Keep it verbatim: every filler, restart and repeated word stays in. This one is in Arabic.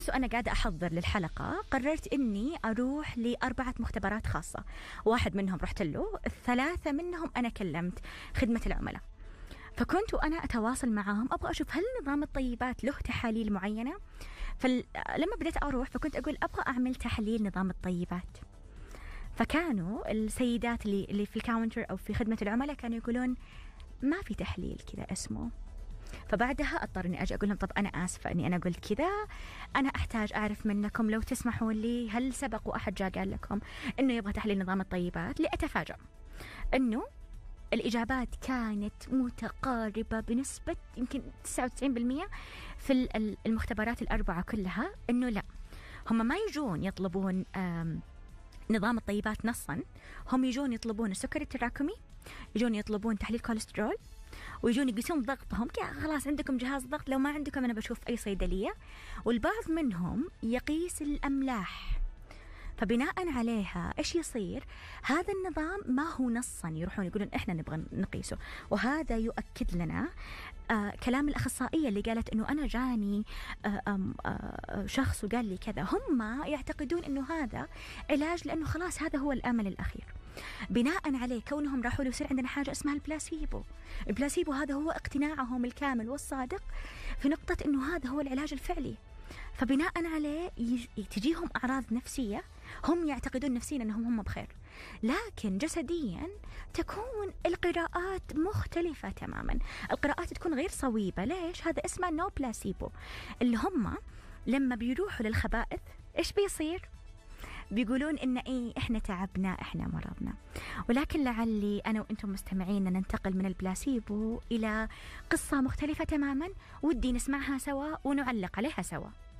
وأنا قاعدة أحضر للحلقة قررت إني أروح لأربعة مختبرات خاصة. واحد منهم رحت له، الثلاثة منهم أنا كلمت خدمة العملاء. فكنت وأنا أتواصل معهم أبغى أشوف هل نظام الطيبات له تحاليل معينة. فلما بدأت أروح فكنت أقول أبغى أعمل تحليل نظام الطيبات. فكانوا السيدات اللي اللي في الكاونتر أو في خدمة العملاء كانوا يقولون ما في تحليل كذا اسمه. فبعدها اضطر اني اجي اقول لهم طب انا اسفه اني انا قلت كذا، انا احتاج اعرف منكم لو تسمحوا لي هل سبق واحد جاء قال لكم انه يبغى تحليل نظام الطيبات. لاتفاجأ انه الاجابات كانت متقاربه بنسبه يمكن تسعة وتسعين بالمئة في المختبرات الاربعه كلها، انه لا، هم ما يجون يطلبون نظام الطيبات نصا، هم يجون يطلبون السكر التراكمي، يجون يطلبون تحليل كوليسترول، ويجون يقيسون ضغطهم. خلاص عندكم جهاز ضغط، لو ما عندكم أنا بشوف أي صيدلية. والبعض منهم يقيس الأملاح. فبناء عليها إيش يصير؟ هذا النظام ما هو نصا يروحون يقولون إحنا نبغى نقيسه. وهذا يؤكد لنا آه كلام الأخصائية اللي قالت إنه أنا جاني آه آه شخص وقال لي كذا. هم يعتقدون إنه هذا علاج لأنه خلاص هذا هو الأمل الأخير. بناء عليه كونهم راحوا له يصير عندنا حاجة اسمها البلاسيبو. البلاسيبو هذا هو اقتناعهم الكامل والصادق في نقطة إنه هذا هو العلاج الفعلي. فبناء عليه تجيهم أعراض نفسية، هم يعتقدون نفسيا أنهم هم بخير، لكن جسديا تكون القراءات مختلفة تماما. القراءات تكون غير صويبة. ليش؟ هذا اسمه نو بلاسيبو. اللي هم لما بيروحوا للخبائث إيش بيصير؟ بيقولون إن إيه إحنا تعبنا، إحنا مرضنا. ولكن لعلي أنا وإنتم مستمعين ننتقل من البلاسيبو إلى قصة مختلفة تماما، ودي نسمعها سوا ونعلق عليها سوا.